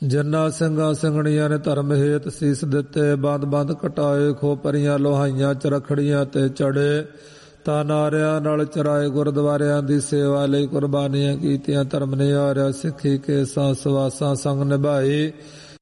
ਜਿਨ੍ਹਾਂ ਸਿੰਘਾਂ ਸਿੰਘਣੀਆਂ ਨੇ ਧਰਮ ਹੇਤ ਸੀਸ ਦਿੱਤੇ, ਬੰਦ ਬੰਦ ਕਟਾਏ, ਖੋਪਰੀਆਂ ਲੋਹਾਈਆਂ ਚਰਖੜੀਆਂ ਤੇ ਚੜੇ, ਤਾਂ ਨਾਰਿਆਂ ਨਾਲ ਚਰਾਏ, ਗੁਰਦੁਆਰਿਆਂ ਦੀ ਸੇਵਾ ਲਈ ਕੁਰਬਾਨੀਆਂ ਕੀਤੀਆਂ, ਧਰਮ ਨਿਹਾਰਿਆ, ਸਿੱਖੀ ਕੇਸਾਂ ਸਵਾਸਾਂ ਸੰਗ ਨਿਭਾਈ,